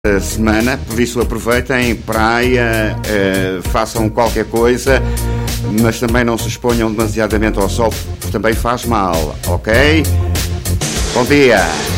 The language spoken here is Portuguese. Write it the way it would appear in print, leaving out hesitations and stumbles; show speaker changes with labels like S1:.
S1: semana, por isso aproveitem praia, façam qualquer coisa, mas também não se exponham demasiadamente ao sol, porque também faz mal, ok? Bom dia!